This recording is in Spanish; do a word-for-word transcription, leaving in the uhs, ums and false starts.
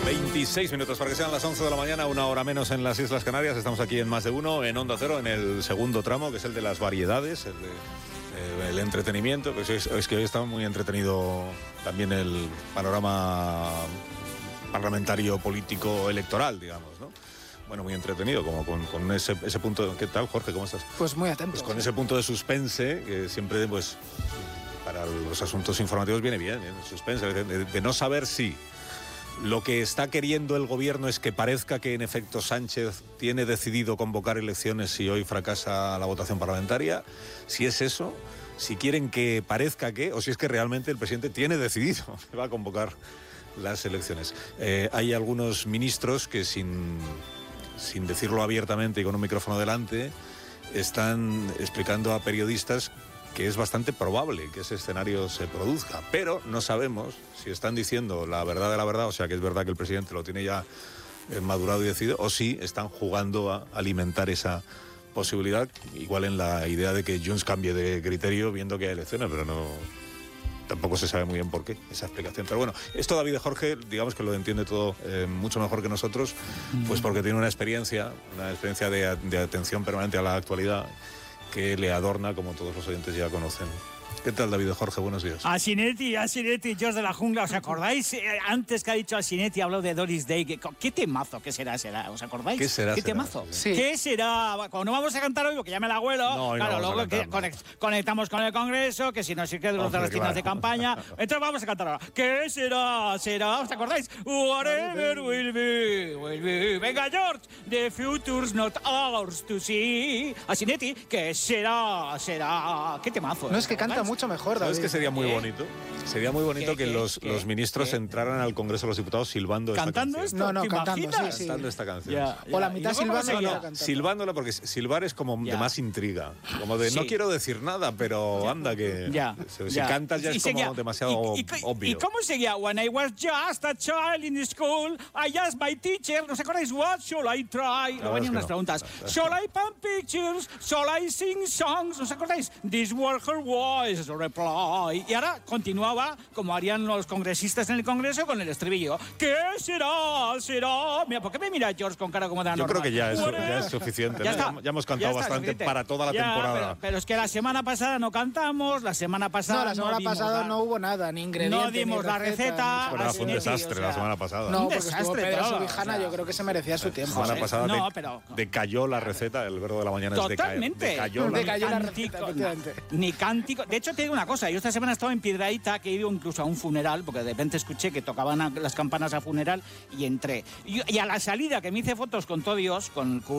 veintiséis minutos para que sean las once de la mañana, una hora menos en las Islas Canarias. Estamos aquí en Más de Uno, en Onda Cero, en el segundo tramo, que es el de las variedades, el, de, eh, el entretenimiento. Pues es, es que hoy está muy entretenido también el panorama parlamentario, político, electoral, digamos, ¿no? Bueno, muy entretenido, como con, con ese, ese punto... ¿Qué tal, Jorge? ¿Cómo estás? Pues muy atento. Pues con ese punto de suspense, que siempre, pues, para los asuntos informativos viene bien, ¿eh? Suspense, de, de, de no saber si lo que está queriendo el gobierno es que parezca que, en efecto, Sánchez tiene decidido convocar elecciones si hoy fracasa la votación parlamentaria, si es eso, si quieren que parezca que, o si es que realmente el presidente tiene decidido que va a convocar las elecciones. Eh, hay algunos ministros que sin... sin decirlo abiertamente y con un micrófono delante, están explicando a periodistas que es bastante probable que ese escenario se produzca, pero no sabemos si están diciendo la verdad de la verdad, o sea que es verdad que el presidente lo tiene ya eh, madurado y decidido, o si están jugando a alimentar esa posibilidad, igual en la idea de que Junts cambie de criterio viendo que hay elecciones, pero no... Tampoco se sabe muy bien por qué, esa explicación. Pero bueno, esto David de Jorge, digamos que lo entiende todo eh, mucho mejor que nosotros, pues porque tiene una experiencia, una experiencia de, de atención permanente a la actualidad que le adorna, como todos los oyentes ya conocen. ¿Qué tal, David de Jorge? Buenos días. Asinetti, Asinetti, George de la Jungla, ¿os acordáis? Eh, antes que ha dicho Asinetti, habló de Doris Day. ¿Qué, qué temazo? ¿Qué será? será? ¿Os acordáis? ¿Qué será? ¿Qué será? temazo? Sí. ¿Qué será? Cuando no vamos a cantar hoy, porque ya me la abuelo, No, claro, no luego cantar, que conect, conectamos con el Congreso, que si no se quedan los de las tiendas claro. de campaña. Entonces vamos a cantar ahora. ¿Qué será? ¿Será? ¿Os acordáis? Whatever will be, will be. Venga, George, the future's not ours to see. Asinetti, ¿qué será? ¿Será? ¿Qué temazo? No, es que canta mucho mejor, ¿Sabes David. que sería muy ¿Qué? bonito? Sería muy bonito ¿Qué, que qué, los, qué, los ministros qué? entraran al Congreso de los Diputados silbando ¿Cantando esta canción. esto? No, no, ¿Te cantando, imaginas? sí, sí. Cantando esta canción. Ya, O la ya. mitad ¿Y luego cómo silbando y la seguía? mitad cantando. Silbándola, porque silbar es como Ya. de más intriga. Como de, Sí. no quiero decir nada, pero anda que... Ya, Si ya. cantas ya Y es seguía- como demasiado y, y, obvio. ¿Y cómo seguía? When I was just a child in school, I asked my teacher, ¿no os acordáis? What shall I try? La Luego venían verdad unas es que no. preguntas. Shall I paint pictures? Shall I sing songs? ¿No os acordáis? This were her voice reply. Y ahora continuaba, como harían los congresistas en el Congreso, con el estribillo. ¿Qué será? ¿Será? Mira, ¿por qué me mira George con cara como de Yo anormal? creo que ya es, Whatever. ya es suficiente. Ya ¿no? está. Ya hemos cantado Ya está, bastante suficiente. para toda la Ya, temporada. Pero, pero es que la semana pasada no cantamos, la semana pasada No, la semana no dimos pasada la- no hubo nada, ni ingredientes, No dimos ni la receta, receta. ni- Bueno, fue un Asinetti, desastre o sea, la semana pasada. No, un porque estuvo desastre Pedro todo, Subijana, o sea. yo creo que se merecía su La tiempo. semana José, pasada no, de- pero- decayó la receta, el verbo de la mañana es decaer. Totalmente. Decayó la Decayó la Cántico, receta, efectivamente. Ni cántico. De hecho, te digo una cosa. Yo esta semana he estado en Piedrahita, que he ido incluso a un funeral, porque de repente escuché que tocaban a- las campanas a funeral y entré. Y, y a la salida, que me hice fotos con todo Dios, con el